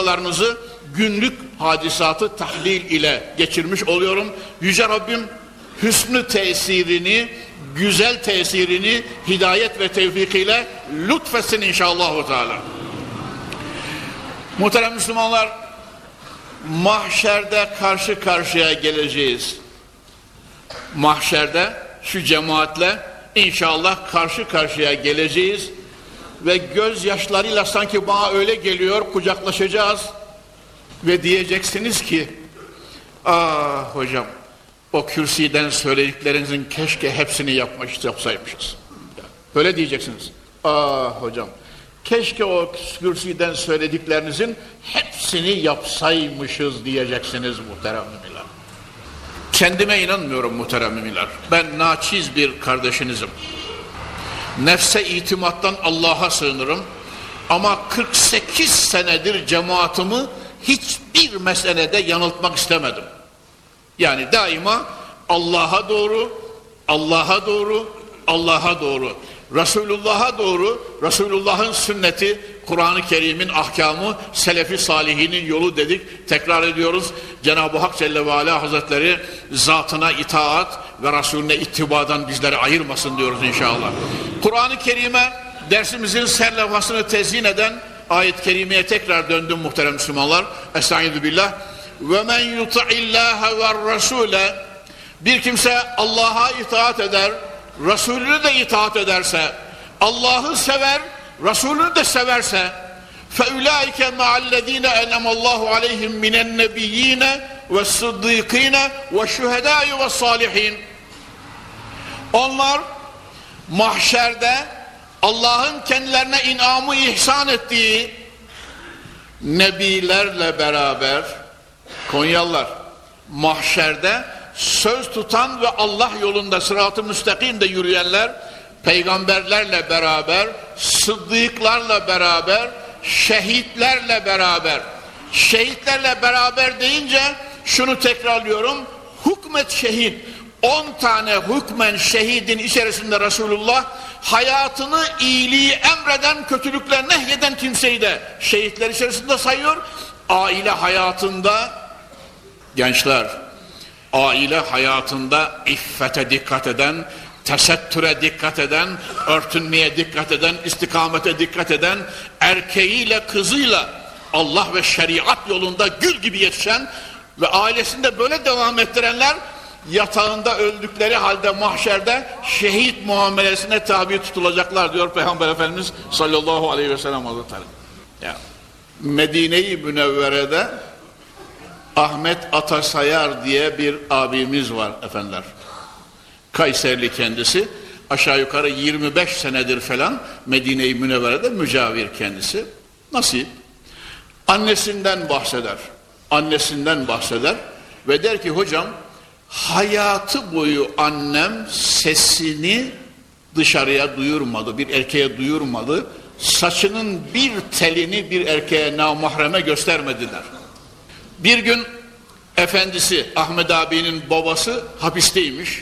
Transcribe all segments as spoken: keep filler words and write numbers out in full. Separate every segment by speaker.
Speaker 1: dakikalarınızı günlük hadisatı tahlil ile geçirmiş oluyorum. Yüce Rabbim hüsnü tesirini, güzel tesirini hidayet ve tevfik ile lütfetsin inşallah Teala. Muhterem Müslümanlar, mahşerde karşı karşıya geleceğiz. Mahşerde şu cemaatle inşallah karşı karşıya geleceğiz ve gözyaşlarıyla sanki bana öyle geliyor, kucaklaşacağız ve diyeceksiniz ki ah hocam, o kürsiden söylediklerinizin keşke hepsini yapmış, yapsaymışız. Böyle diyeceksiniz. Ah hocam, keşke o kürsiden söylediklerinizin hepsini yapsaymışız diyeceksiniz muhterem müminler. Kendime inanmıyorum muhterem müminler. Ben naçiz bir kardeşinizim. Nefse itimattan Allah'a sığınırım. Ama kırk sekiz senedir cemaatimi hiçbir meselede yanıltmak istemedim. Yani daima Allah'a doğru, Allah'a doğru, Allah'a doğru. Resulullah'a doğru, Resulullah'ın sünneti, Kur'an-ı Kerim'in ahkamı, Selefi Salihinin yolu dedik. Tekrar ediyoruz. Cenab-ı Hak Celle ve Ala Hazretleri zatına itaat ve Resulüne ittibadan bizleri ayırmasın diyoruz inşallah. Kur'an-ı Kerim'e dersimizin serlevhasını tezyin eden ayet-i kerimeye tekrar döndüm muhterem Müslümanlar. Estaizu billah. Ve men yuti'illâhe ve rasûle, bir kimse Allah'a itaat eder, Resulüne de itaat ederse, Allah'ı sever, Resulünü de severse, فَاُولَٰئِكَ مَعَ الَّذ۪ينَ اَنَمَ اللّٰهُ عَلَيْهِمْ مِنَ النَّبِيِّينَ وَالصِّدِّيقِينَ وَالشُّهَدَاءِ وَالصَّالِحِينَ. Onlar mahşerde Allah'ın kendilerine inamı ihsan ettiği nebilerle beraber, Konyalılar, mahşerde söz tutan ve Allah yolunda sırat-ı müstakimde yürüyenler, peygamberlerle beraber, sıddıklarla beraber, şehitlerle beraber. Şehitlerle beraber deyince şunu tekrarlıyorum. Hükmet şehit. On tane hükmen şehidin içerisinde Resulullah hayatını iyiliği emreden, kötülükler nehyeden kimseyi de şehitler içerisinde sayıyor. Aile hayatında gençler, aile hayatında iffete dikkat eden, tesettüre dikkat eden, örtünmeye dikkat eden, istikamete dikkat eden, erkeğiyle kızıyla Allah ve şeriat yolunda gül gibi yetişen ve ailesinde böyle devam ettirenler yatağında öldükleri halde mahşerde şehit muamelesine tabi tutulacaklar diyor Peygamber Efendimiz sallallahu aleyhi ve sellem Hazretleri. Ya, Medine-i Münevvere'de Ahmet Atasayar diye bir abimiz var efendiler. Kayserli kendisi. Aşağı yukarı yirmi beş senedir falan Medine-i Münevvere'de mücavir kendisi. Nasip. Annesinden bahseder. Annesinden bahseder ve der ki hocam, hayatı boyu annem sesini dışarıya duyurmadı, bir erkeğe duyurmadı. Saçının bir telini bir erkeğe namahreme göstermediler. Bir gün efendisi Ahmet abinin babası hapisteymiş.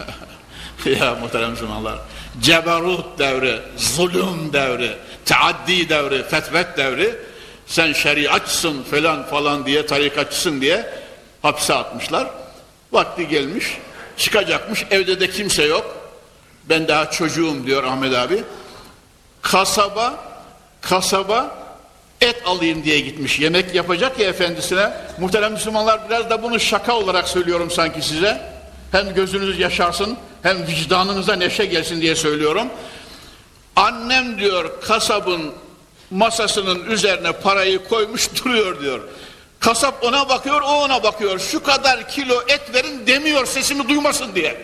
Speaker 1: Ya muhterem Müslümanlar, ceberut devri, zulüm devri, teaddi devri, fetvet devri, sen şeriatçısın falan falan diye, tarikatçısın diye hapse atmışlar. Vakti gelmiş, çıkacakmış, evde de kimse yok. Ben daha çocuğum diyor Ahmet abi. Kasaba, kasaba et alayım diye gitmiş. Yemek yapacak ya efendisine. Muhterem Müslümanlar, biraz da bunu şaka olarak söylüyorum sanki size. Hem gözünüz yaşarsın, hem vicdanınıza neşe gelsin diye söylüyorum. Annem diyor kasabın masasının üzerine parayı koymuş duruyor diyor. Kasap ona bakıyor, o ona bakıyor. Şu kadar kilo et verin demiyor sesimi duymasın diye.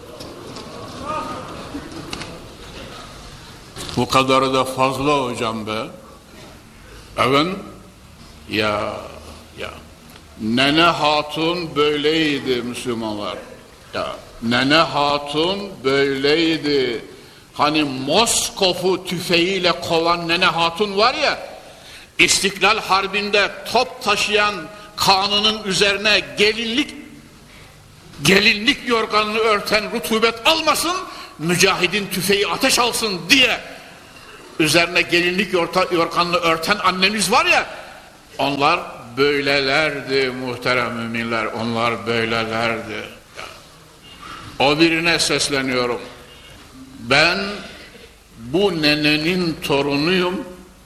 Speaker 1: Bu kadarı da fazla hocam be. Evet. Ya ya. Nene Hatun böyleydi Müslümanlar. Ya Nene Hatun böyleydi. Hani Moskov'u tüfeğiyle kovan Nene Hatun var ya, İstiklal Harbi'nde top taşıyan kanının üzerine gelinlik gelinlik yorganını örten rutubet almasın, mücahidin tüfeği ateş alsın diye üzerine gelinlik yorganını örten annemiz var ya, Onlar böylelerdi muhterem müminler, onlar böylelerdi. O birine sesleniyorum. Ben bu nenenin torunuyum,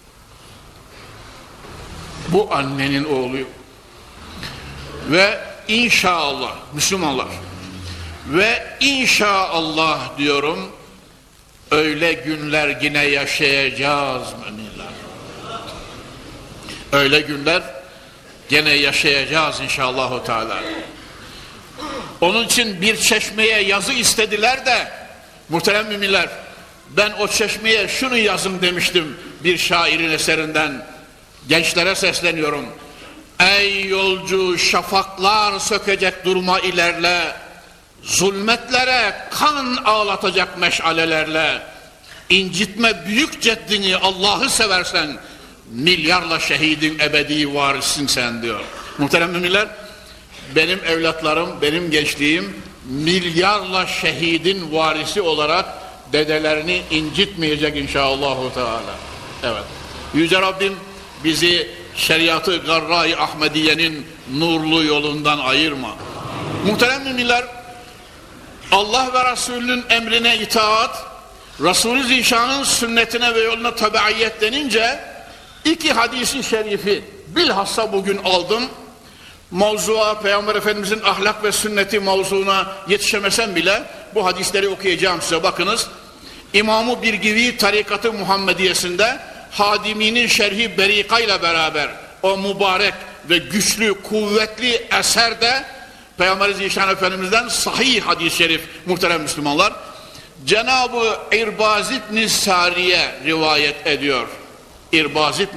Speaker 1: bu annenin oğluyum. Ve inşallah Müslümanlar, ve inşallah diyorum, öyle günler yine yaşayacağız müminler. Öyle günler gene yaşayacağız inşallah Teala. Onun için bir çeşmeye yazı istediler de muhterem müminler, ben o çeşmeye şunu yazın demiştim bir şairin eserinden. Gençlere sesleniyorum. Ey yolcu, şafaklar sökecek, durma ilerle. Zulmetlere kan ağlatacak meşalelerle. İncitme büyük ceddini, Allah'ı seversen. Milyarla şehidin ebedi varissin sen diyor. Muhterem müminler, benim evlatlarım, benim gençliğim milyarla şehidin varisi olarak dedelerini incitmeyecek inşallahü teala. Evet. Yüce Rabbim bizi şeriatı Garra-i Ahmediye'nin nurlu yolundan ayırma. Muhterem müminler, Allah ve Resulünün emrine itaat, Resulü Zişan'ın sünnetine ve yoluna tabiiyet denince iki hadisi şerifi bilhassa bugün aldım. Mevzua, Peygamber Efendimizin ahlak ve sünneti mevzuuna yetişemesem bile bu hadisleri okuyacağım size. Bakınız, İmam-ı Birgivi Tarikat-ı Muhammediyesinde Hadimi'nin şerhi Berika ile beraber o mübarek ve güçlü, kuvvetli eserde Peygamber Zişan Efendimiz'den sahih hadis-i şerif muhterem Müslümanlar. Cenab-ı İrbaz İbn-i Sariye rivayet ediyor. İrbaz İbn